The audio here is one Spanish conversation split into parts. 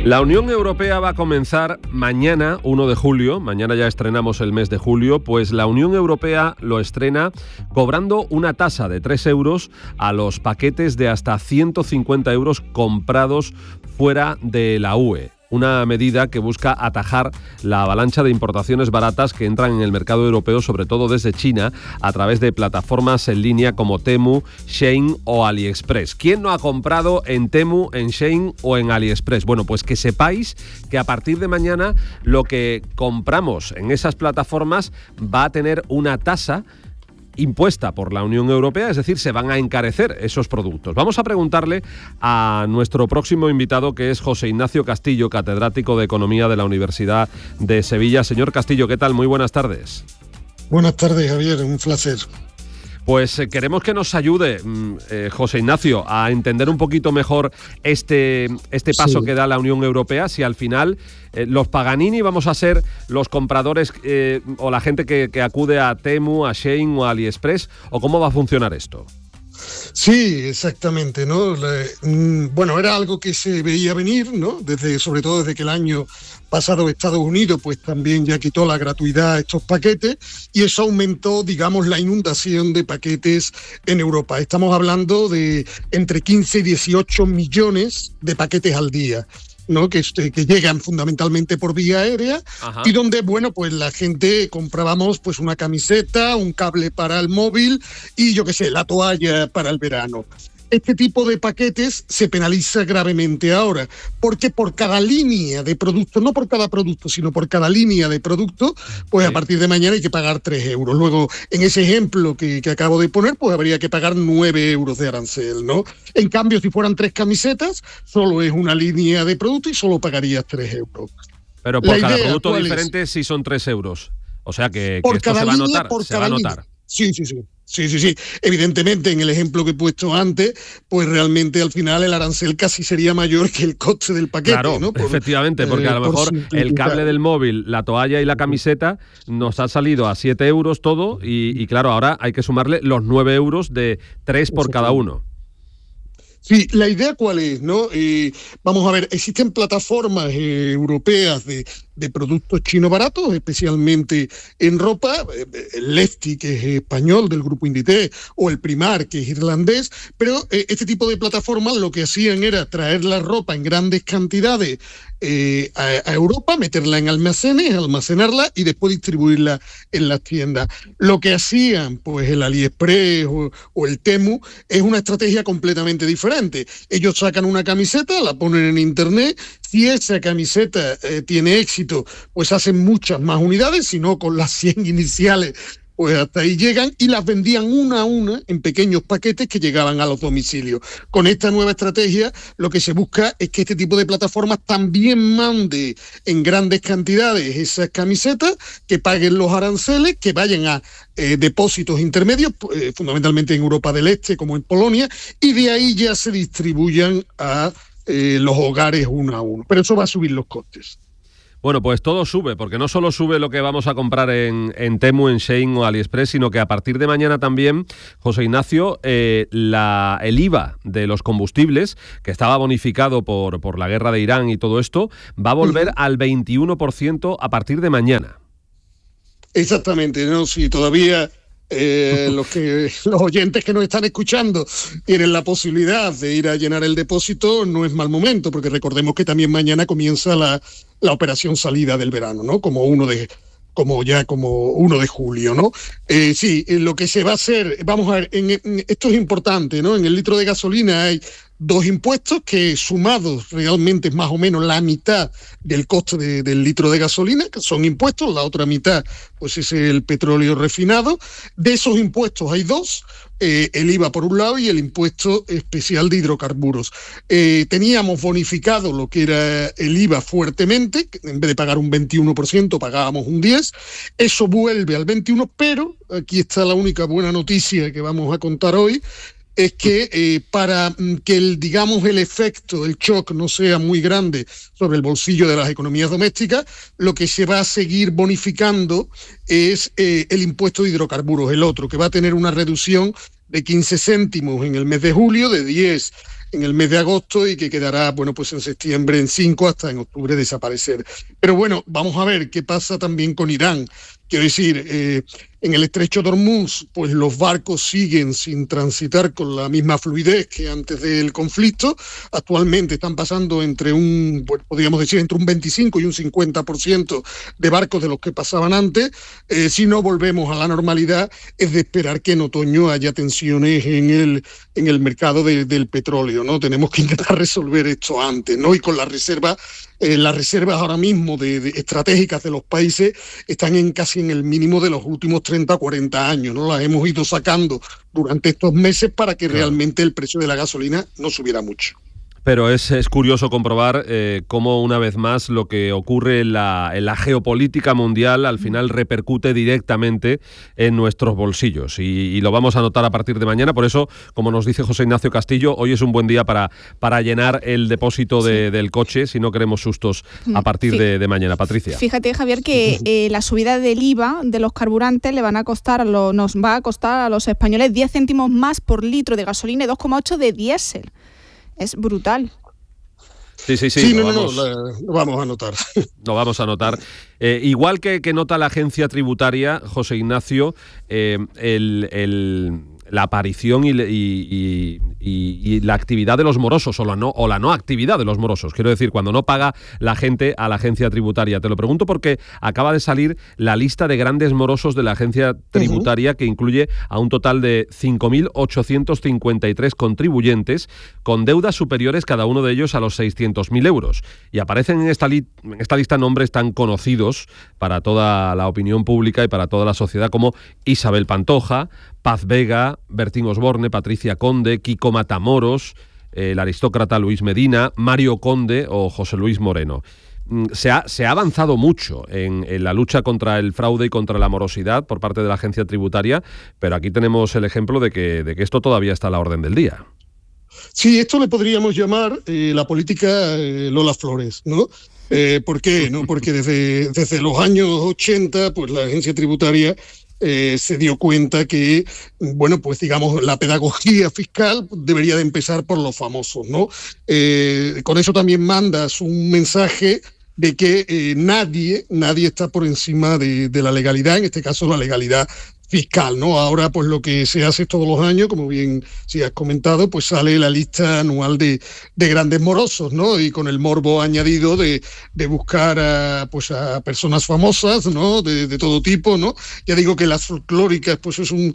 La Unión Europea va a comenzar mañana, 1 de julio, mañana ya estrenamos el mes de julio, pues la Unión Europea lo estrena cobrando una tasa de 3 euros a los paquetes de hasta 150 euros comprados fuera de la UE. Una medida que busca atajar la avalancha de importaciones baratas que entran en el mercado europeo, sobre todo desde China, a través de plataformas en línea como Temu, Shein o AliExpress. ¿Quién no ha comprado en Temu, en Shein o en AliExpress? Bueno, pues que sepáis que a partir de mañana lo que compramos en esas plataformas va a tener una tasa impuesta por la Unión Europea, es decir, se van a encarecer esos productos. Vamos a preguntarle a nuestro próximo invitado, que es José Ignacio Castillo, catedrático de Economía de la Universidad de Sevilla. Señor Castillo, ¿qué tal? Muy buenas tardes. Buenas tardes, Javier, un placer. Pues queremos que nos ayude, José Ignacio, a entender un poquito mejor este paso que da la Unión Europea, si al final los Paganini vamos a ser los compradores o la gente que acude a Temu, a Shein o a AliExpress, o cómo va a funcionar esto. Sí, exactamente, ¿no? Bueno, era algo que se veía venir, ¿no? Sobre todo desde que el año pasado Estados Unidos pues también ya quitó la gratuidad a estos paquetes, y eso aumentó, digamos, la inundación de paquetes en Europa. Estamos hablando de entre 15 y 18 millones de paquetes al día, ¿no? Que llegan fundamentalmente por vía aérea. Ajá. Y donde, bueno, pues la gente comprábamos pues una camiseta, un cable para el móvil y yo qué sé, la toalla para el verano. Este tipo de paquetes se penaliza gravemente ahora, porque por cada línea de producto, no por cada producto, sino por cada línea de producto, pues a partir de mañana hay que pagar 3 euros. Luego, en ese ejemplo que acabo de poner, pues habría que pagar 9 euros de arancel, ¿no? En cambio, si fueran 3 camisetas, solo es una línea de producto y solo pagarías 3 euros. Pero por cada producto diferente sí son 3 euros. O sea que esto se va a notar, se va a notar. Sí. Evidentemente, en el ejemplo que he puesto antes, pues realmente al final el arancel casi sería mayor que el coste del paquete, claro, ¿no? Efectivamente, porque a lo mejor el cable del móvil, la toalla y la camiseta nos ha salido a 7 euros todo y claro, ahora hay que sumarle los 9 euros de 3 por cada uno. Sí, la idea cuál es, ¿no? Vamos a ver, existen plataformas europeas de productos chinos baratos, especialmente en ropa, el Lefty, que es español, del grupo Inditex, o el Primark, que es irlandés, pero este tipo de plataformas lo que hacían era traer la ropa en grandes cantidades a Europa, meterla en almacenes, almacenarla y después distribuirla en las tiendas. Lo que hacían pues el AliExpress o el Temu es una estrategia completamente diferente. Ellos sacan una camiseta, la ponen en internet, si esa camiseta tiene éxito, pues hacen muchas más unidades, si no con las 100 iniciales pues hasta ahí llegan, y las vendían una a una en pequeños paquetes que llegaban a los domicilios. Con esta nueva estrategia lo que se busca es que este tipo de plataformas también mande en grandes cantidades esas camisetas, que paguen los aranceles, que vayan a depósitos intermedios, fundamentalmente en Europa del Este como en Polonia, y de ahí ya se distribuyan a los hogares uno a uno. Pero eso va a subir los costes. Bueno, pues todo sube, porque no solo sube lo que vamos a comprar en Temu, en Shein o AliExpress, sino que a partir de mañana también, José Ignacio, el IVA de los combustibles, que estaba bonificado por la guerra de Irán y todo esto, va a volver al 21% a partir de mañana. Exactamente, ¿no? Sí, todavía los oyentes que nos están escuchando tienen la posibilidad de ir a llenar el depósito, no es mal momento, porque recordemos que también mañana comienza la operación salida del verano, ¿no? Como 1 de julio, ¿no? Sí, lo que se va a hacer, vamos a ver, esto es importante, ¿no? En el litro de gasolina hay 2 impuestos que sumados realmente es más o menos la mitad del coste del litro de gasolina, que son impuestos, la otra mitad pues es el petróleo refinado. De esos impuestos hay 2, el IVA por un lado y el impuesto especial de hidrocarburos. Teníamos bonificado lo que era el IVA fuertemente, en vez de pagar un 21% pagábamos un 10%, eso vuelve al 21%, pero aquí está la única buena noticia que vamos a contar hoy, es que para que el efecto, el shock no sea muy grande sobre el bolsillo de las economías domésticas, lo que se va a seguir bonificando es el impuesto de hidrocarburos, el otro, que va a tener una reducción de 15 céntimos en el mes de julio, de 10 en el mes de agosto y que quedará, bueno, pues en septiembre en 5 hasta en octubre desaparecer. Pero bueno, vamos a ver qué pasa también con Irán. Quiero decir, en el estrecho de Hormuz, pues los barcos siguen sin transitar con la misma fluidez que antes del conflicto. Actualmente están pasando podríamos decir, entre un 25 y un 50% de barcos de los que pasaban antes. Si no volvemos a la normalidad, es de esperar que en otoño haya tensiones en el mercado del petróleo, ¿no? Tenemos que intentar resolver esto antes, ¿no? Y con las reservas ahora mismo estratégicas de los países están casi en el mínimo de los últimos 30 o 40 años, ¿no? Las hemos ido sacando durante estos meses para que realmente el precio de la gasolina no subiera mucho. Pero es curioso comprobar cómo una vez más lo que ocurre en la geopolítica mundial al final repercute directamente en nuestros bolsillos y lo vamos a notar a partir de mañana. Por eso, como nos dice José Ignacio Castillo, hoy es un buen día para llenar el depósito del coche si no queremos sustos a partir de mañana. Patricia. Fíjate, Javier, que la subida del IVA de los carburantes nos va a costar a los españoles 10 céntimos más por litro de gasolina y 2,8 de diésel. Es brutal. Sí, lo vamos a notar. Lo vamos a notar. Igual que nota la agencia tributaria, José Ignacio, la aparición y la actividad de los morosos o la no actividad de los morosos. Quiero decir, cuando no paga la gente a la agencia tributaria. Te lo pregunto porque acaba de salir la lista de grandes morosos de la agencia tributaria que incluye a un total de 5.853 contribuyentes con deudas superiores cada uno de ellos a los 600.000 euros. Y aparecen en esta lista nombres tan conocidos para toda la opinión pública y para toda la sociedad como Isabel Pantoja, Paz Vega, Bertín Osborne, Patricia Conde, Kiko Matamoros, el aristócrata Luis Medina, Mario Conde o José Luis Moreno. Se ha avanzado mucho en la lucha contra el fraude y contra la morosidad por parte de la agencia tributaria, pero aquí tenemos el ejemplo de que esto todavía está a la orden del día. Sí, esto le podríamos llamar la política Lola Flores, ¿no? ¿Por qué? ¿No? Porque desde los años 80, pues la agencia tributaria se dio cuenta que, bueno, pues digamos, la pedagogía fiscal debería de empezar por los famosos, ¿no? Con eso también mandas un mensaje de que nadie está por encima de la legalidad, en este caso la legalidad fiscal, ¿no? Ahora, pues lo que se hace todos los años, como bien sí has comentado, pues sale la lista anual de grandes morosos, ¿no? Y con el morbo añadido de buscar a personas famosas, ¿no? De todo tipo, ¿no? Ya digo que las folclóricas, pues es un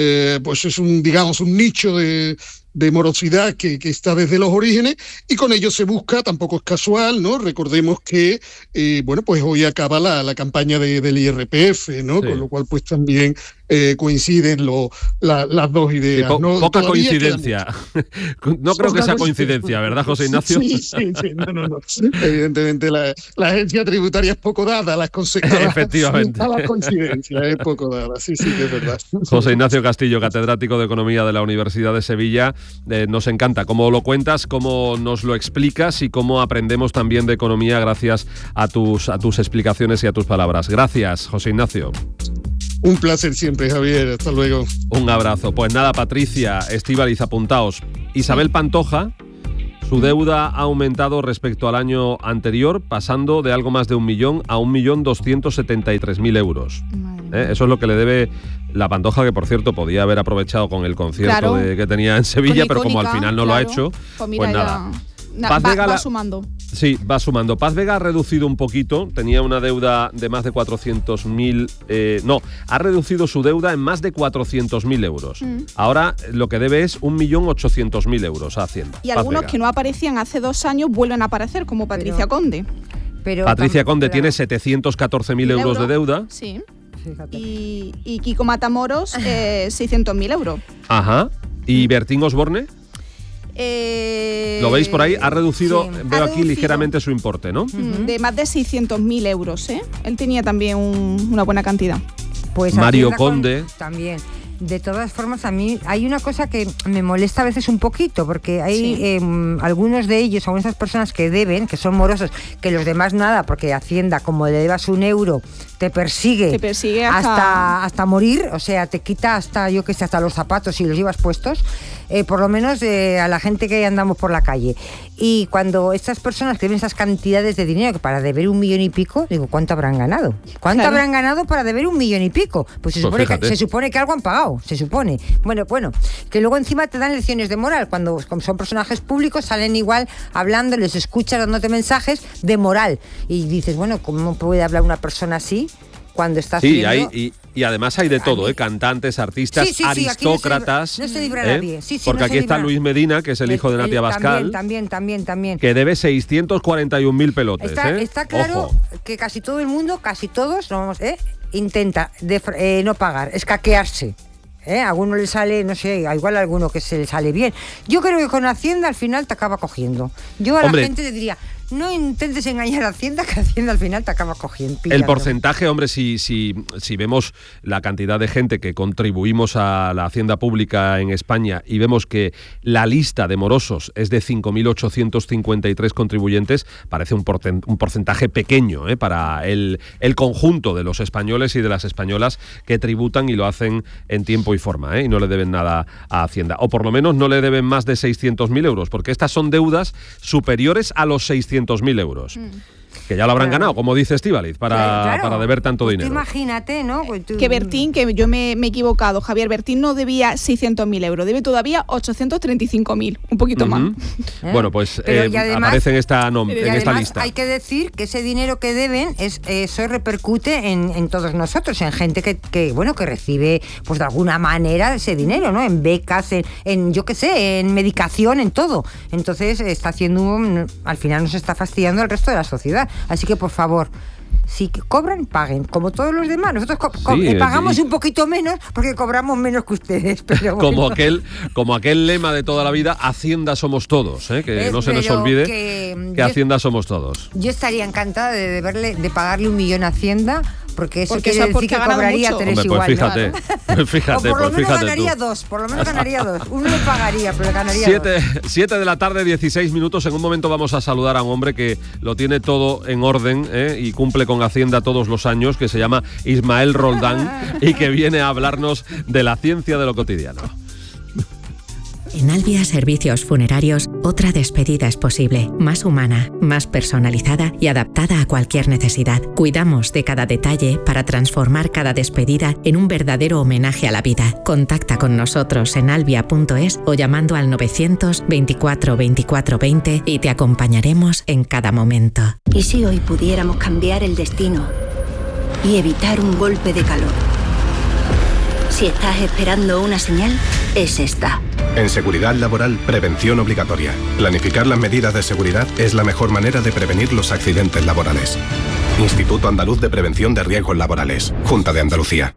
digamos, un nicho de morosidad que está desde los orígenes, y con ello se busca, tampoco es casual, ¿no? Recordemos que, pues hoy acaba la campaña del IRPF, ¿no? Sí. Con lo cual, pues también coinciden las dos ideas. Sí, ¿no? Poca coincidencia. No creo que sea coincidencia, ¿verdad, José Ignacio? Sí, no. Evidentemente la agencia tributaria es poco dada a las Efectivamente. A la coincidencia, es poco dada, sí, que es verdad. José Ignacio Castillo, catedrático de Economía de la Universidad de Sevilla. Nos encanta cómo lo cuentas, cómo nos lo explicas y cómo aprendemos también de economía gracias a tus explicaciones y a tus palabras. Gracias, José Ignacio. Un placer siempre, Javier. Hasta luego. Un abrazo. Pues nada, Patricia, Estíbaliz, apuntaos. Isabel Pantoja, su deuda ha aumentado respecto al año anterior, pasando de algo más de 1 millón a 1.273.000 euros. Eso es lo que le debe la Pantoja, que por cierto podía haber aprovechado con el concierto que tenía en Sevilla, pero como al final no lo ha hecho, pues nada. Paz Vega va sumando. Sí, va sumando. Paz Vega ha reducido un poquito, tenía una deuda de más de 400.000... ha reducido su deuda en más de 400.000 euros. Ahora lo que debe es 1.800.000 euros a Hacienda. Y algunos que no aparecían hace 2 años vuelven a aparecer, como Patricia Conde. Patricia Conde tiene 714.000 euros de deuda. Sí. Y Kiko Matamoros, 600.000 euros. Ajá. ¿Y Bertín Osborne? ¿Lo veis por ahí? Ha reducido, veo aquí ligeramente su importe, ¿no? De más de 600.000 euros, ¿eh? Él tenía también una buena cantidad. Pues Mario Conde también. De todas formas, a mí hay una cosa que me molesta a veces un poquito, porque hay algunos de ellos, algunas de esas personas que deben, que son morosos, que los demás nada, porque Hacienda, como le debas 1 euro, te persigue hasta morir, o sea, te quita hasta los zapatos y los llevas puestos. por lo menos a la gente que andamos por la calle. Y cuando estas personas que ven esas cantidades de dinero, que para deber 1 millón y pico, digo, ¿cuánto habrán ganado? ¿Cuánto habrán ganado para deber 1 millón y pico? Pues se supone que algo han pagado, se supone. Bueno, que luego encima te dan lecciones de moral, cuando son personajes públicos, salen igual hablando, les escuchas dándote mensajes de moral. Y dices, bueno, ¿cómo puede hablar una persona así cuando estás viendo? Y además hay de todo, cantantes, artistas, aristócratas. No se libra nadie. Porque aquí está Luis Medina, que es el hijo de Natia Bascal. También. Que debe 641.000 pelotes. Está claro que casi todo el mundo, casi todos, intenta no pagar, escaquearse. A alguno le sale, no sé, igual a alguno que se le sale bien. Yo creo que con Hacienda al final te acaba cogiendo. Yo a la gente le diría, no intentes engañar a Hacienda, que Hacienda al final te acaba cogiendo. El porcentaje, hombre, si vemos la cantidad de gente que contribuimos a la Hacienda Pública en España y vemos que la lista de morosos es de 5.853 contribuyentes, parece un porcentaje pequeño para el conjunto de los españoles y de las españolas que tributan y lo hacen en tiempo y forma, y no le deben nada a Hacienda. O por lo menos no le deben más de 600.000 euros, porque estas son deudas superiores a los 600.000 euros. Que ya lo habrán ganado, como dice Estíbaliz, para deber tanto dinero. Imagínate, ¿no? Que Bertín, que yo me he equivocado, Javier, Bertín no debía 600.000 euros, debe todavía 835.000, un poquito más. Bueno, pues aparece en esta lista. Hay que decir que ese dinero que deben, eso repercute en todos nosotros, en gente que recibe, pues de alguna manera ese dinero, ¿no? En becas, en yo qué sé, en medicación, en todo. Entonces está haciendo, al final nos está fastidiando al resto de la sociedad. Así que, por favor, si cobran, paguen, como todos los demás. Nosotros pagamos un poquito menos porque cobramos menos que ustedes. Pero bueno. Como aquel lema de toda la vida, Hacienda somos todos, que no se nos olvide que Hacienda somos todos. Yo estaría encantada de pagarle 1 millón a Hacienda, porque eso quiere decir que cobraría mucho. 3 igual. Fíjate, o por lo menos ganaría 2, Uno le pagaría, pero ganaría 7 de la tarde, 16 minutos. En un momento vamos a saludar a un hombre que lo tiene todo en orden y cumple con Hacienda todos los años, que se llama Ismael Roldán y que viene a hablarnos de la ciencia de lo cotidiano. En Albia Servicios Funerarios, otra despedida es posible, más humana, más personalizada y adaptada a cualquier necesidad. Cuidamos de cada detalle para transformar cada despedida en un verdadero homenaje a la vida. Contacta con nosotros en albia.es o llamando al 900 24 24 20 y te acompañaremos en cada momento. ¿Y si hoy pudiéramos cambiar el destino y evitar un golpe de calor? Si estás esperando una señal, es esta. En seguridad laboral, prevención obligatoria. Planificar las medidas de seguridad es la mejor manera de prevenir los accidentes laborales. Instituto Andaluz de Prevención de Riesgos Laborales. Junta de Andalucía.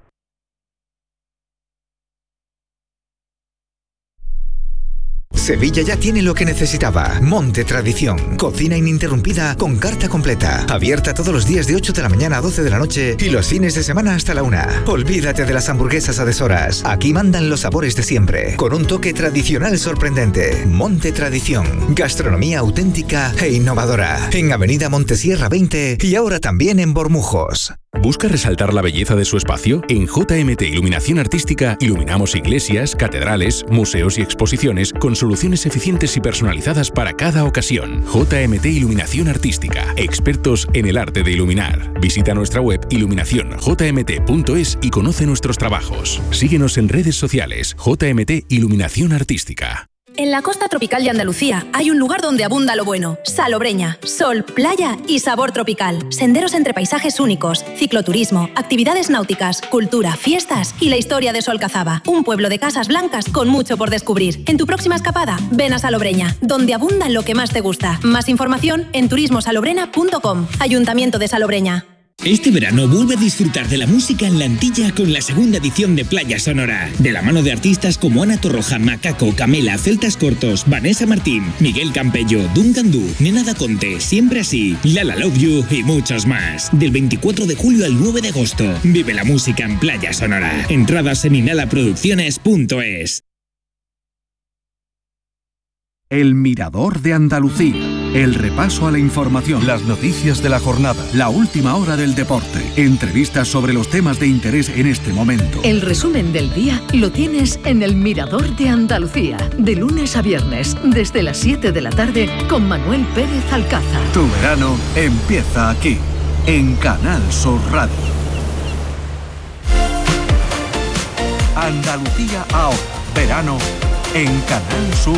Sevilla ya tiene lo que necesitaba. Monte Tradición. Cocina ininterrumpida con carta completa. Abierta todos los días de 8 de la mañana a 12 de la noche y los fines de semana hasta la 1. Olvídate de las hamburguesas a deshoras. Aquí mandan los sabores de siempre, con un toque tradicional sorprendente. Monte Tradición. Gastronomía auténtica e innovadora. En Avenida Montesierra 20 y ahora también en Bormujos. ¿Busca resaltar la belleza de su espacio? En JMT Iluminación Artística iluminamos iglesias, catedrales, museos y exposiciones con soluciones eficientes y personalizadas para cada ocasión. JMT Iluminación Artística, expertos en el arte de iluminar. Visita nuestra web iluminacionjmt.es y conoce nuestros trabajos. Síguenos en redes sociales. JMT Iluminación Artística. En la costa tropical de Andalucía hay un lugar donde abunda lo bueno. Salobreña, sol, playa y sabor tropical. Senderos entre paisajes únicos, cicloturismo, actividades náuticas, cultura, fiestas y la historia de Solcazaba. Un pueblo de casas blancas con mucho por descubrir. En tu próxima escapada, ven a Salobreña, donde abunda lo que más te gusta. Más información en turismosalobrena.com. Ayuntamiento de Salobreña. Este verano vuelve a disfrutar de la música en la Antilla con la segunda edición de Playa Sonora. De la mano de artistas como Ana Torroja, Macaco, Camela, Celtas Cortos, Vanessa Martín, Miguel Campello, Duncan Du, Nena Da Conte, Siempre Así, Lala Love You y muchos más. Del 24 de julio al 9 de agosto. Vive la música en Playa Sonora. Entradas en inhalaproducciones.es. El Mirador de Andalucía. El repaso a la información, las noticias de la jornada, la última hora del deporte, entrevistas sobre los temas de interés en este momento. El resumen del día lo tienes en El Mirador de Andalucía, de lunes a viernes, desde las 7 de la tarde, con Manuel Pérez Alcázar. Tu verano empieza aquí, en Canal Sur Radio. Andalucía ahora, verano, en Canal Sur.